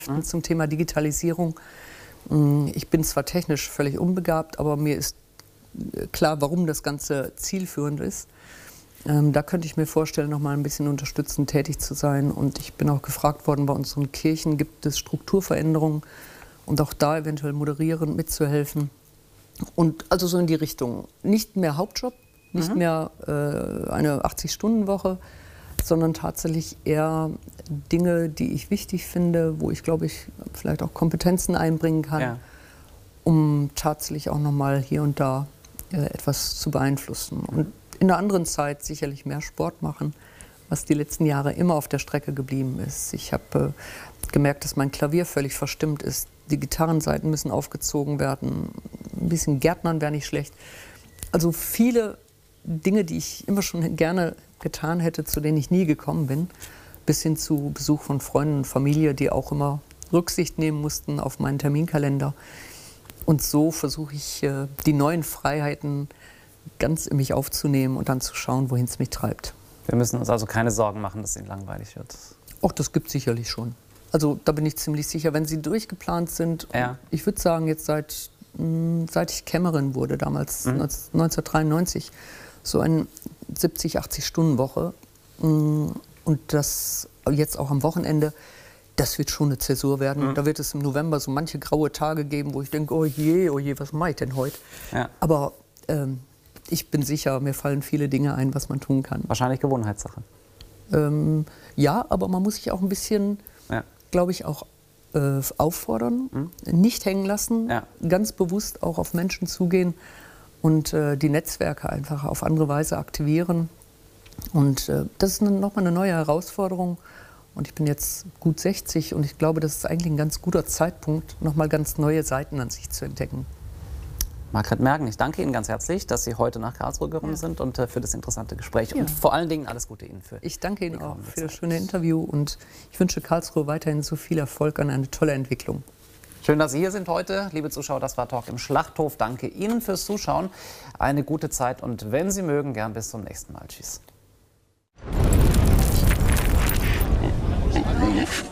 Zum Thema Digitalisierung. Ich bin zwar technisch völlig unbegabt, aber mir ist klar, warum das Ganze zielführend ist. Da könnte ich mir vorstellen, noch mal ein bisschen unterstützend tätig zu sein. Und ich bin auch gefragt worden, bei unseren Kirchen gibt es Strukturveränderungen und auch da eventuell moderierend mitzuhelfen. Und also so in die Richtung. Nicht mehr Hauptjob, nicht mehr eine 80-Stunden-Woche, sondern tatsächlich eher Dinge, die ich wichtig finde, wo ich, glaube ich, vielleicht auch Kompetenzen einbringen kann, um tatsächlich auch noch mal hier und da etwas zu beeinflussen. Und in der anderen Zeit sicherlich mehr Sport machen, was die letzten Jahre immer auf der Strecke geblieben ist. Ich habe gemerkt, dass mein Klavier völlig verstimmt ist. Die Gitarrensaiten müssen aufgezogen werden. Ein bisschen Gärtnern wäre nicht schlecht. Also viele Dinge, die ich immer schon gerne getan hätte, zu denen ich nie gekommen bin, bis hin zu Besuch von Freunden und Familie, die auch immer Rücksicht nehmen mussten auf meinen Terminkalender. Und so versuche ich, die neuen Freiheiten ganz in mich aufzunehmen und dann zu schauen, wohin es mich treibt. Wir müssen uns also keine Sorgen machen, dass es Ihnen langweilig wird. Auch das gibt es sicherlich schon. Also da bin ich ziemlich sicher, wenn sie durchgeplant sind. Ja. Ich würde sagen, jetzt seit ich Kämmerin wurde, damals 1993, so eine 70-, 80-Stunden-Woche. Und das jetzt auch am Wochenende, das wird schon eine Zäsur werden. Da wird es im November so manche graue Tage geben, wo ich denke, oh je, was mache ich denn heute? Ja. Aber ich bin sicher, mir fallen viele Dinge ein, was man tun kann. Wahrscheinlich Gewohnheitssache. Ja, aber man muss sich auch ein bisschen, glaube ich, auch auffordern, nicht hängen lassen, ganz bewusst auch auf Menschen zugehen und die Netzwerke einfach auf andere Weise aktivieren. Und das ist nochmal eine neue Herausforderung. Und ich bin jetzt gut 60 und ich glaube, das ist eigentlich ein ganz guter Zeitpunkt, nochmal ganz neue Seiten an sich zu entdecken. Margret Mergen, ich danke Ihnen ganz herzlich, dass Sie heute nach Karlsruhe gekommen sind und für das interessante Gespräch. Und vor allen Dingen alles Gute Ihnen für Ich danke Ihnen auch für das schöne Interview und ich wünsche Karlsruhe weiterhin so viel Erfolg an eine tolle Entwicklung. Schön, dass Sie hier sind heute. Liebe Zuschauer, das war Talk im Schlachthof. Danke Ihnen fürs Zuschauen. Eine gute Zeit und wenn Sie mögen, gern bis zum nächsten Mal. Tschüss.